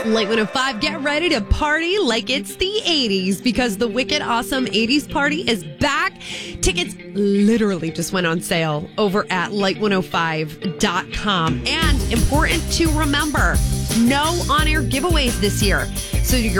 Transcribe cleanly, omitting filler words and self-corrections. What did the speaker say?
Light 105, get ready to party like it's the 80s because the Wicked Awesome 80s Party is back. Tickets literally just went on sale over at light105.com. And important to remember, no on-air giveaways this year. So you're